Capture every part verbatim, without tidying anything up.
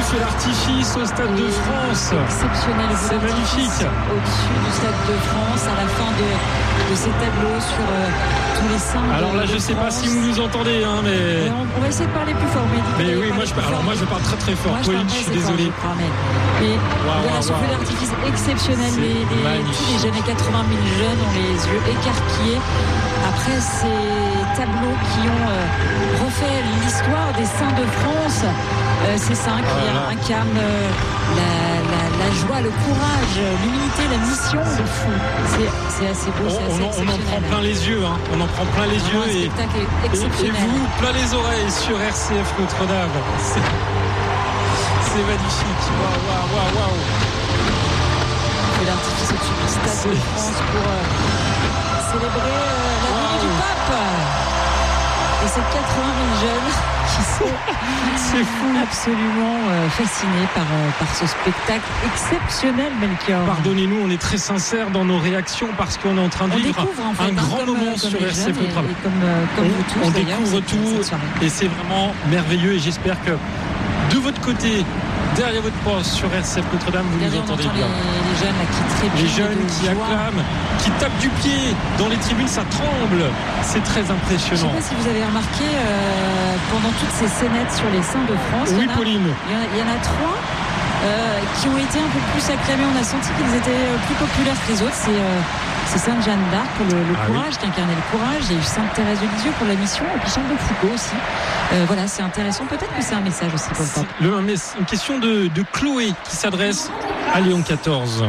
feu d'artifice au Stade de France. Exceptionnel. C'est magnifique. Au-dessus du Stade de France, à la fin de, de ces tableaux sur euh, tous les saints. Alors là, de, je ne sais pas si vous nous entendez, hein, mais. On, on va essayer de parler plus fort. Mais, mais oui, moi je, parle, alors moi je parle très très fort. Moi, Pauline, je, je suis désolé. Fort, mais mais wow, voilà, wow, ce wow. feu d'artifice exceptionnel. Les, les, tous les jeunes, les quatre-vingt mille jeunes ont les yeux écarquillés après ces tableaux qui ont euh, refait l'histoire des saints de France. Euh, ces saints qui ah, incarnent euh, la, la, la joie, le courage, l'humilité, la mission. C'est fou. C'est, c'est assez beau, on, c'est assez on, on en prend plein les yeux, hein. On en prend plein les yeux et, et, et vous plein les oreilles sur R C F Notre-Dame. C'est, c'est magnifique. Waouh, waouh, waouh, waouh. On fait l'artifice au-dessus du Stade c'est... de France pour euh, célébrer euh, la wow. venue du pape. Et ces quatre-vingt mille jeunes qui sont c'est fou. absolument euh, fascinés par, euh, par ce spectacle exceptionnel, Melchior. Pardonnez-nous, on est très sincères dans nos réactions parce qu'on est en train de vivre en fait, un hein, grand comme, moment comme sur R C F Notre-Dame. Comme, euh, comme on, vous tous, on découvre tout et c'est vraiment merveilleux et j'espère que de votre côté, derrière votre poste sur R C F Notre-Dame, vous derrière, nous entendez on bien. Les, les jeunes là, qui trébuchent, les jeunes qui joie. acclament, qui tapent du pied dans les tribunes, ça tremble. C'est très impressionnant. Je ne sais pas si vous avez remarqué euh, pendant toutes ces scénettes sur les saints de France. Oui, il y en a, Pauline. Il y, en a, il y en a trois euh, qui ont été un peu plus acclamés. On a senti qu'ils étaient plus populaires que les autres. C'est, euh, c'est Sainte Jeanne d'Arc pour le, le ah, courage, oui. qui incarnait le courage. Il y a eu Sainte Thérèse de Lisieux pour la mission, et puis Charles de Foucault aussi. Euh, voilà, c'est intéressant. Peut-être que c'est un message aussi pour le pape. Le, une question de, de Chloé qui s'adresse à Léon quatorze.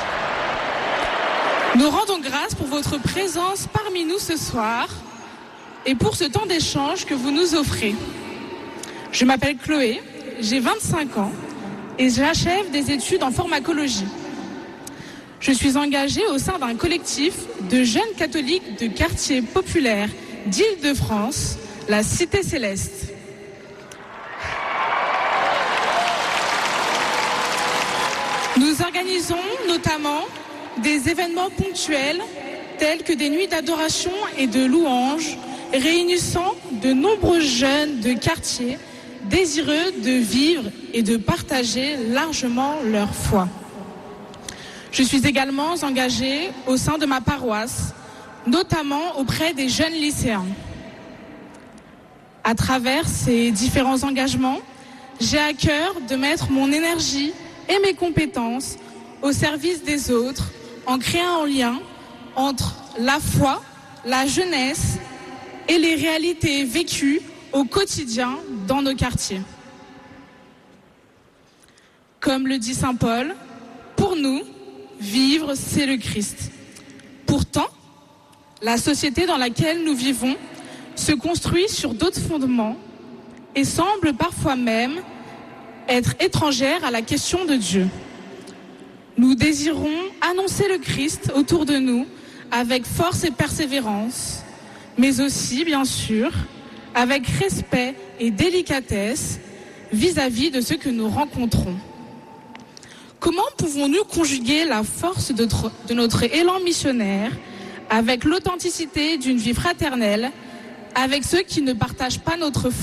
Nous rendons grâce pour votre présence parmi nous ce soir et pour ce temps d'échange que vous nous offrez. Je m'appelle Chloé, j'ai vingt-cinq ans et j'achève des études en pharmacologie. Je suis engagée au sein d'un collectif de jeunes catholiques de quartiers populaires d'Île-de-France, la Cité Céleste. Nous organisons notamment des événements ponctuels tels que des nuits d'adoration et de louanges réunissant de nombreux jeunes de quartier désireux de vivre et de partager largement leur foi. Je suis également engagée au sein de ma paroisse, notamment auprès des jeunes lycéens. À travers ces différents engagements, j'ai à cœur de mettre mon énergie et mes compétences au service des autres en créant un lien entre la foi, la jeunesse et les réalités vécues au quotidien dans nos quartiers. Comme le dit saint Paul, pour nous, vivre, c'est le Christ. Pourtant, la société dans laquelle nous vivons se construit sur d'autres fondements et semble parfois même être étrangère à la question de Dieu. Nous désirons annoncer le Christ autour de nous avec force et persévérance, mais aussi, bien sûr, avec respect et délicatesse vis-à-vis de ceux que nous rencontrons. Comment pouvons-nous conjuguer la force de, tr- de notre élan missionnaire avec l'authenticité d'une vie fraternelle avec ceux qui ne partagent pas notre foi ?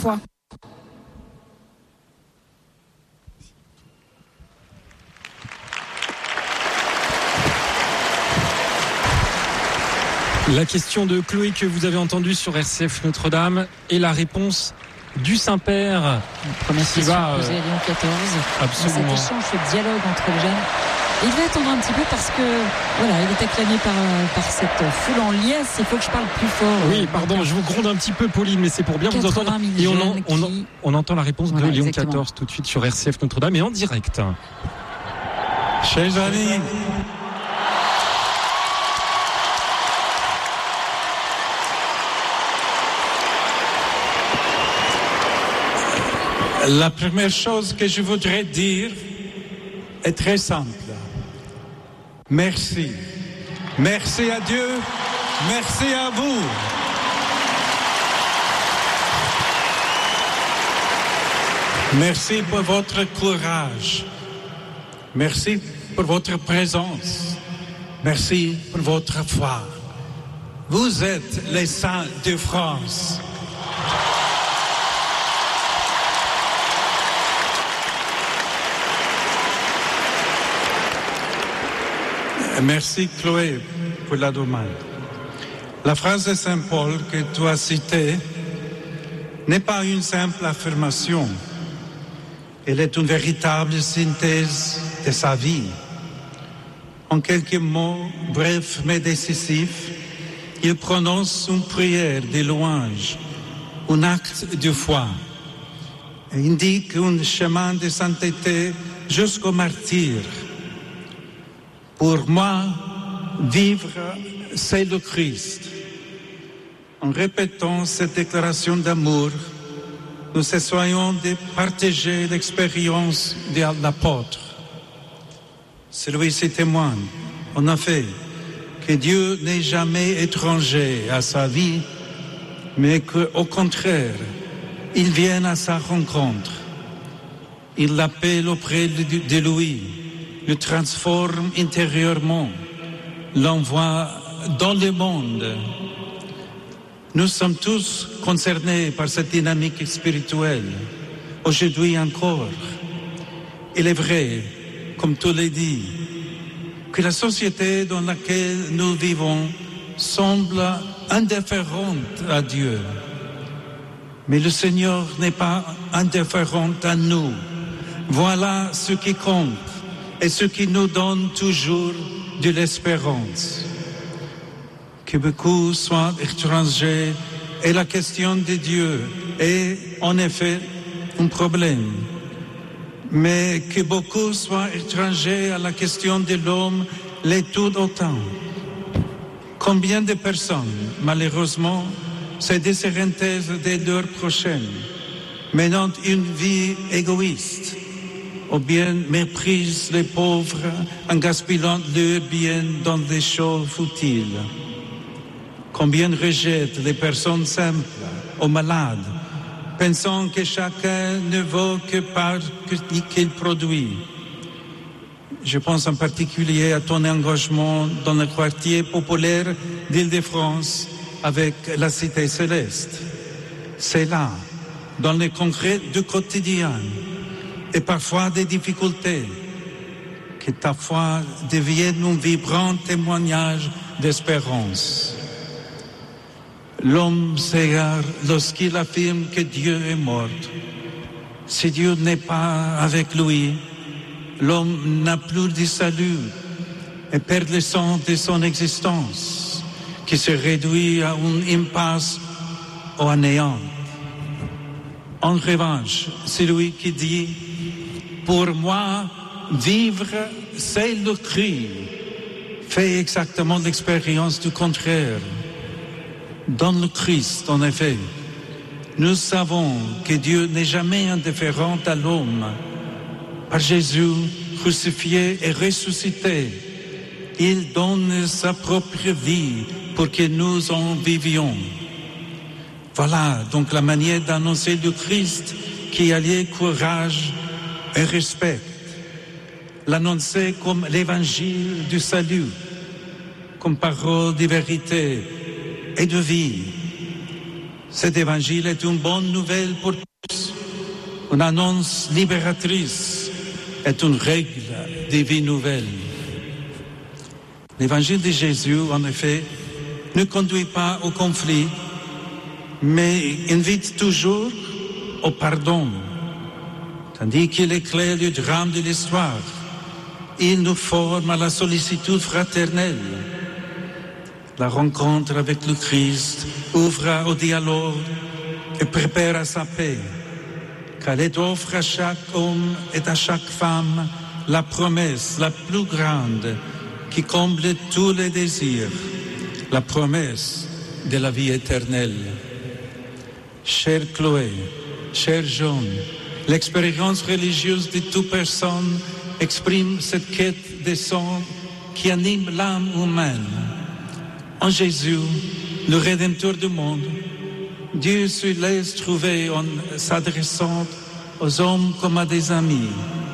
La question de Chloé que vous avez entendue sur R C F Notre-Dame et la réponse du Saint-Père. Première qui question va, posée à Léon quatorze. Absolument. Cet échange, ce dialogue entre les jeunes. Et il va attendre un petit peu parce que voilà, il est acclamé par, par cette foule en liesse. Il faut que je parle plus fort. Oui, pardon, donc, je vous gronde un petit peu, Pauline, mais c'est pour bien vous entendre. Et on, en, on, qui... on entend la réponse voilà, de Léon exactement. quatorze tout de suite sur R C F Notre-Dame et en direct. Chers amis, la première chose que je voudrais dire est très simple. Merci. Merci à Dieu. Merci à vous. Merci pour votre courage. Merci pour votre présence. Merci pour votre foi. Vous êtes les saints de France. Merci Chloé pour la demande. La phrase de Saint Paul que tu as citée n'est pas une simple affirmation. Elle est une véritable synthèse de sa vie. En quelques mots brefs mais décisifs, il prononce une prière de louange, un acte de foi, et indique un chemin de sainteté jusqu'au martyr. Pour moi, vivre, c'est le Christ. En répétant cette déclaration d'amour, nous essayons de partager l'expérience de l'apôtre. Celui-ci témoigne, en effet, que Dieu n'est jamais étranger à sa vie, mais qu'au contraire, il vient à sa rencontre. Il l'appelle auprès de lui, le transforme intérieurement, l'envoie dans le monde. Nous sommes tous concernés par cette dynamique spirituelle, aujourd'hui encore. Il est vrai, comme tu l'as dit, que la société dans laquelle nous vivons semble indifférente à Dieu. Mais le Seigneur n'est pas indifférent à nous. Voilà ce qui compte et ce qui nous donne toujours de l'espérance. Que beaucoup soient étrangers et la question de Dieu est en effet un problème. Mais que beaucoup soient étrangers à la question de l'homme l'est tout autant. Combien de personnes, malheureusement, se désorientent de leur prochaine, menant une vie égoïste, ou bien méprisent les pauvres en gaspillant leur bien dans des choses futiles. Combien rejettent les personnes simples ou malades, pensant que chacun ne vaut que par ce qu'il produit. Je pense en particulier à ton engagement dans le quartier populaire d'Île-de-France avec la Cité Céleste. C'est là, dans le concret du quotidien, et parfois des difficultés, que ta foi devienne un vibrant témoignage d'espérance. L'homme s'égare lorsqu'il affirme que Dieu est mort. Si Dieu n'est pas avec lui, l'homme n'a plus de salut et perd le sens de son existence, qui se réduit à une impasse ou à néant. En revanche, celui qui dit « Pour moi, vivre, c'est le cri », fait exactement l'expérience du contraire. Dans le Christ, en effet, nous savons que Dieu n'est jamais indifférent à l'homme. Par Jésus, crucifié et ressuscité, il donne sa propre vie pour que nous en vivions. Voilà donc la manière d'annoncer le Christ qui allie courage et respect. L'annoncer comme l'évangile du salut, comme parole de vérité et de vie. Cet évangile est une bonne nouvelle pour tous, une annonce libératrice, est une règle de vie nouvelle. L'évangile de Jésus, en effet, ne conduit pas au conflit, mais invite toujours au pardon. Tandis qu'il éclaire le drame de l'histoire, il nous forme à la sollicitude fraternelle. La rencontre avec le Christ ouvre au dialogue et prépare à sa paix, car elle offre à chaque homme et à chaque femme la promesse la plus grande qui comble tous les désirs, la promesse de la vie éternelle. Chère Chloé, cher John, l'expérience religieuse de toute personne exprime cette quête de sang qui anime l'âme humaine. En Jésus, le Rédempteur du monde, Dieu se laisse trouver en s'adressant aux hommes comme à des amis.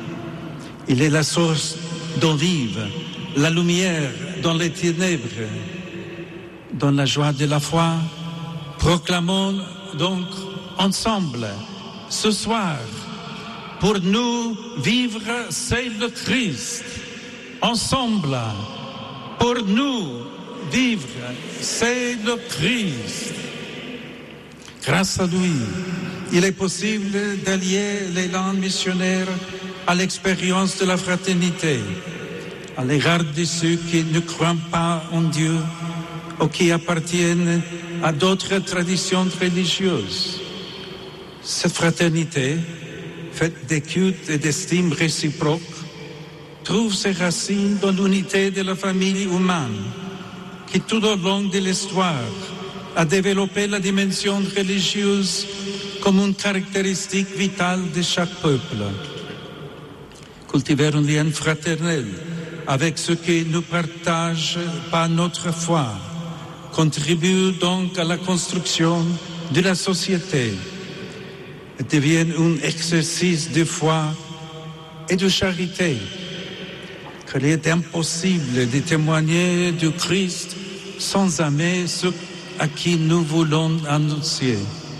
Il est la source d'eau vive, la lumière dans les ténèbres. Dans la joie de la foi, proclamons donc ensemble, ce soir, pour nous vivre, c'est le Christ. Ensemble, Pour nous, vivre, c'est le Christ. Grâce à lui, il est possible d'allier l'élan missionnaire à l'expérience de la fraternité, à l'égard de ceux qui ne croient pas en Dieu ou qui appartiennent à d'autres traditions religieuses. Cette fraternité, faite d'écoute et d'estime réciproque, trouve ses racines dans l'unité de la famille humaine, qui tout au long de l'histoire a développé la dimension religieuse comme une caractéristique vitale de chaque peuple. Cultiver un lien fraternel avec ceux qui ne partagent pas notre foi contribue donc à la construction de la société et devient un exercice de foi et de charité, qu'il est impossible de témoigner du Christ sans aimer ceux à qui nous voulons annoncer.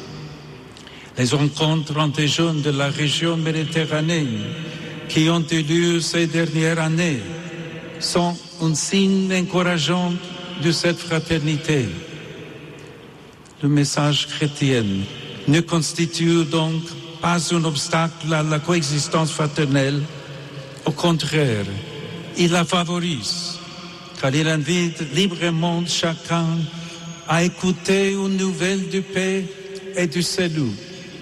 Les rencontres entre des jeunes de la région méditerranéenne qui ont eu lieu ces dernières années sont un signe encourageant de cette fraternité. Le message chrétien ne constitue donc pas un obstacle à la coexistence fraternelle. Au contraire, il la favorise, car il invite librement chacun à écouter une nouvelle de paix et du salut.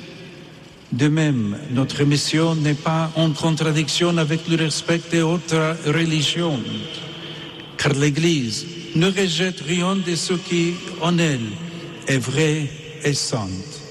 De même, notre mission n'est pas en contradiction avec le respect des autres religions, car l'Église ne rejette rien de ce qui, en elle, est vrai et saint.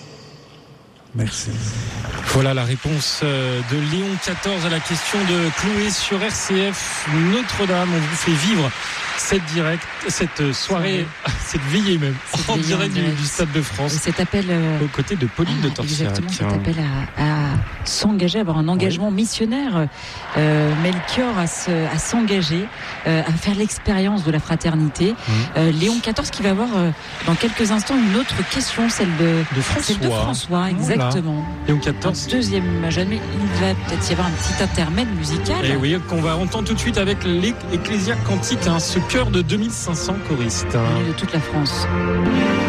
Merci. Voilà la réponse de Léon quatorze à la question de Chloé sur R C F Notre-Dame. On vous fait vivre cette direct, cette soirée, cette veillée même, cette en direct du, du Stade de France. Et cet appel euh, aux côtés de Pauline ah, de Torsiac. Exactement, cet appel à, à s'engager, à avoir un engagement oui. missionnaire. Euh, Melchior à, se, à s'engager, euh, à faire l'expérience de la fraternité. Mmh. Euh, Léon quatorze qui va avoir euh, dans quelques instants une autre question, celle de, de François. Celle de François, exactement. Voilà. Léon quatorze. Un deuxième jamais, il va peut-être y avoir un petit intermède musical. Et oui, qu'on va entendre tout de suite avec l'Ecclésia Cantique, hein, ce chœur de deux mille cinq cents choristes. Hein. De toute la France.